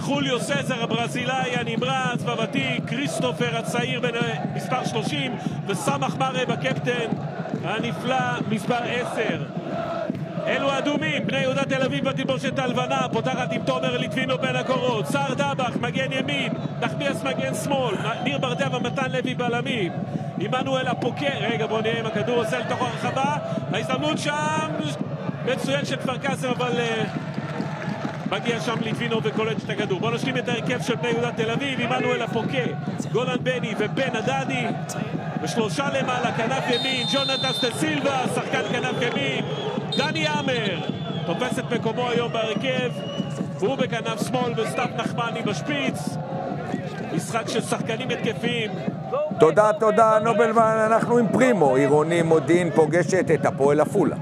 חוליו סזר הברזילאי הנמרץ והוותיק, כריסטופר הצעיר בן מספר 30 וסמח מרה בקפטן הנפלא מספר 10. אלו אדומים, בני יהודה תל אביב בתלבושת הלבנה, פותחת עם תומר ליטבינו בין הקורות, סער דבח מגן ימין, נחמיאס מגן שמאל, ניר ברדע ומתן לוי בלמים, עמנואל הפוקר. רגע, בוא נראה אם הכדור עושה לתוך הרחבה, ההזדמנות שם מצוין של כפר קאסם, אבל מגיע שם ליטבינו וקולט את הכדור. בוא נשלים את ההרכב של בני יהודה תל אביב, עמנואל הפוקר, גולן בני ובן הדני, ושלושה למעלה, כנף ימין ג'ונתן דה סילבה, שחקן כנף ימין דני אמר תופס את מקומו היום בהרכב, והוא בכנף שמאל וסתיו נחמני בשפיץ. משחק של שחקנים התקפיים. תודה נובלמן. אנחנו עם פרימו. עירוני מודיעין פוגשת את הפועל עפולה.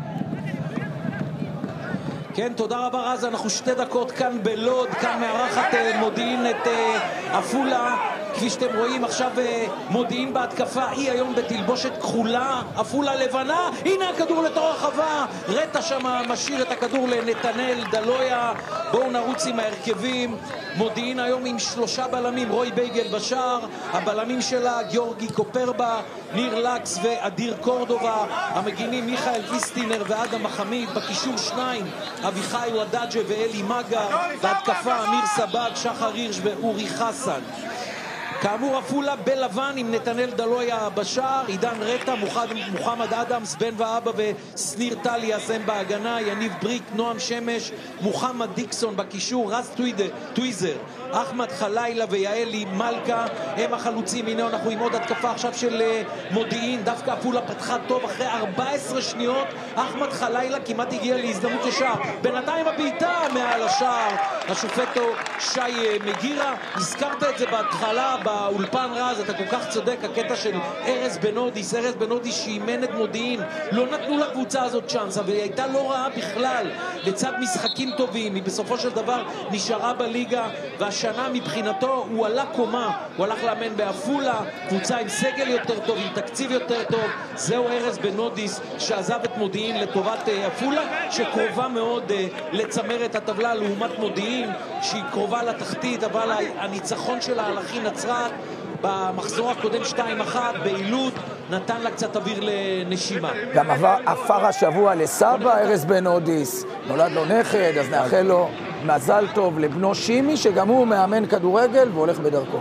כן, תודה רבה רז. אנחנו 2 דקות כאן בלוד, כאן מארחת מודיעין את עפולה. כפי שאתם רואים עכשיו מודיעין בהתקפה, היא היום בתלבושת כחולה, עפולה לבנה. הנה הכדור לתוך הרחבה, רטה שם משאיר את הכדור לנתנאל דלויה. בואו נרוץ עם ההרכבים. מודיעין היום עם 3 בלמים, רוי בייגל בשער, הבלמים שלה גיאורגי קופרבה, ניר לקס ואדיר קורדובה, המגינים מיכאל ויסטינר ואדם מחמיד, בקישור 2 אביחי ודאג'ה ואלי מגר, בהתקפה אמיר סבג, שחר הירש ואורי חסן. כאמור עפולה בלבן עם נתנאל דלויה בשער, עידן רטה, מוחמד אדמס, בן ואבא וסניר טליאס הם בהגנה, יניב בריק, נועם שמש, מוחמד דיקסון בקישור, רז טוויזר, אחמד חלילה ויעלי מלכה הם החלוצים. הנה אנחנו עם עוד התקפה עכשיו של מודיעין, דווקא עפולה פתחה טוב אחרי 14 שניות, אחמד חלילה כמעט הגיע להזדמנות לשער, בינתיים הבעיטה מעל השער, השופטו שי מגירה. הזכרת את זה בהתחלה באולפן רז, אתה כל כך צודק, הקטע של ארז בנודיס, ארז בנודיס שאימן את מודיעין, לא נתנו לקבוצה הזאת צ'אנס, אבל היא הייתה לא רעה בכלל, לצד משחקים טובים, היא בסופו של דבר נשארה בליגה, והשנה מבחינתו הוא עלה קומה, הוא הלך לאמן בעפולה, קבוצה עם סגל יותר טוב, עם תקציב יותר טוב. זהו ארז בנודיס שעזב את מודיעין לטובת עפולה, שקרובה מאוד לצמרת הטבלה לעומת מודיעין שהיא קרובה לתחתית, אבל הניצחון שלה על אחי נצרת במחזור הקודם 2-1 בעילות נתן לה קצת אוויר לנשימה. גם עפר השבוע לסבא ארז בנודיס, נולד לו נכד, אז נאחל לו מזל טוב לבנו שימי, שגם הוא מאמן כדורגל והולך בדרכו.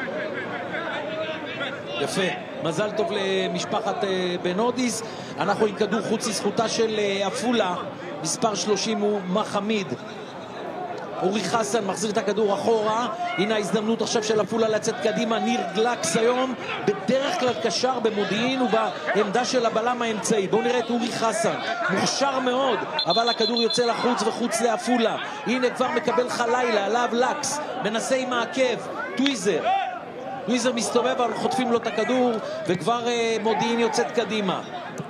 יפה, מזל טוב למשפחת בנודיס. אנחנו עם כדור חוץ לזכותה של עפולה, מספר 30 הוא מחמיד. אורי חסן מחזיר את הכדור אחורה, הנה ההזדמנות עכשיו של עפולה לצאת קדימה. ניר לקס היום בדרך כלל קשר במודיעין ובעמדה של הבלם האמצעי. בואו נראה את אורי חסן, מוכשר מאוד, אבל הכדור יוצא לחוץ וחוץ לעפולה. הנה כבר מקבל חלילה, עליו לקס, מנסה עם העקב, טוויזר מסתובב אבל חוטפים לו את הכדור וכבר מודיעין יוצאת קדימה.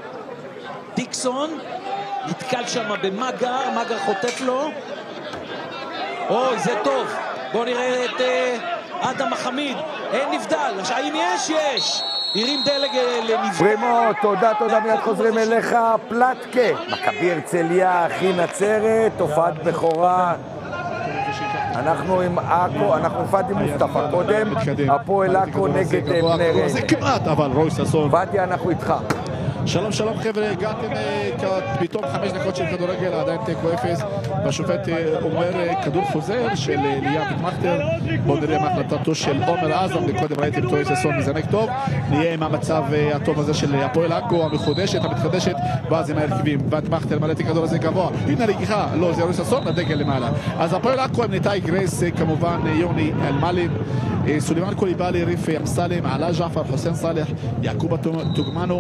דיקסון נתקל שם במגר, מגר חוטף לו. אוי, זה טוב. בואו נראה את אדם מחמיד. אין נבדל. האם יש? הרים דלג לנבדל. פרימו, תודה. מיד חוזרים אליך. פלטקה. מכבי הרצליה, אחי נצרת, תופעת בכורה. אנחנו עם עכו, אנחנו פאדי מוסטפא קודם. הפועל עכו נגד בני ריינה. זה כמעט, אבל רוי ששון. פאדי, אנחנו איתך. שלום חבר'ה, הגעתם פתאום 5 דקות של כדורגל, עדיין תיקו 0, והשופט אומר כדור חוזר של ליאם ויטמכטר. בואו נראה מה החלטתו של עומר עזם. לקודם ראיתי את רוי ששון מזנק טוב, נהיה עם המצב הטוב הזה של הפועל עכו המתחדשת, ואז עם ההרכבים. ויטמכטר מעלה את הכדור הזה גבוה, הנה רגיחה, לא, זה רוי ששון, הדגל למעלה. אז הפועל עכו עם ניתאי גרייס, כמובן יוני אלמלם, סולימאן קוליבאלי, ריפי אמסלם, עלה ג'עפר, חוסן סאלח, יעקובה טוגמנו,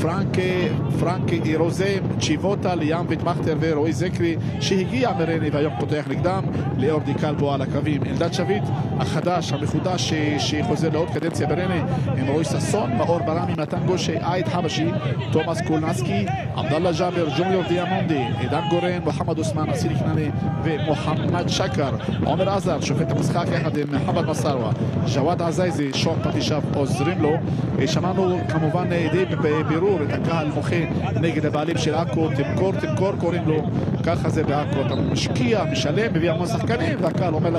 פרנק אירוזם, צ'יבוטה, ליאם ויטמכטר ורועי זקרי שהגיע מריינה והיום פותח נגדם, ליאור דיקלבו על הקווים. אלדד שביט החדש, המחודש שחוזר לעוד קדנציה בריינה עם רוי ששון, מאור ברמי, מתן גושי, עיד חבשי, תומאס קולנסקי, עבדאללה ג'אבר, ג'וניור דיאמונדי, עידן גורן, מוחמד אוסמן, אסיל כנעני ומוחמד שקר. עומר עזר שופט המשחק יחד עם מוחמד מסארווה, ג'וואד עזייזי, שון פטישב עוזרים לו. שמענו כמובן די בבירור את הקהל מוחה נגד הבעלים של עכו, תמכור קוראים לו, ככה זה בעכו, אתה משקיע, משלם, מביא המון שחקנים והקהל אומר